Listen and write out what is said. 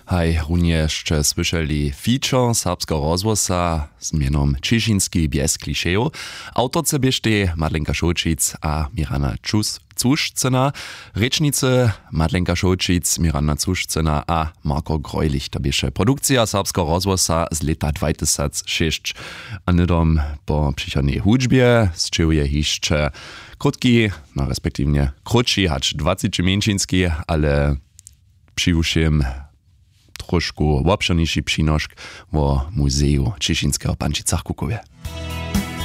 Haj, jeszcze słyszeli feature serbskiego rozwosa z mianom Cieszyński bez kliszejów. Autorce bieżty Madlenka Šolčić a Mirana Cuszcena, rečnice Madlenka Šolčić, Mirana Cuszcena a Marko Greulich. To bieže produkcja serbskiego rozwosa z lata 2006. A nidom po przychodnej hudźbie zczyłuje jeszcze krótki, no respektywnie krótszy, hacz 20 mięczynski, ale przyjuszym trošku obširnejší přínošk o muzeju Češinského Pančica v Kukově.